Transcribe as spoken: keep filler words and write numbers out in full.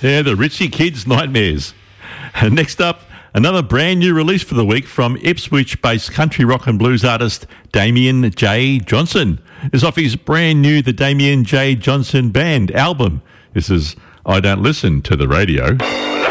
Yeah, the Ritchie Kids Nightmares. And next up, another brand new release for the week from Ipswich-based country rock and blues artist Damien J. Johnson. It's off his brand new The Damien J. Johnson Band album. This is I Don't Listen to the Radio.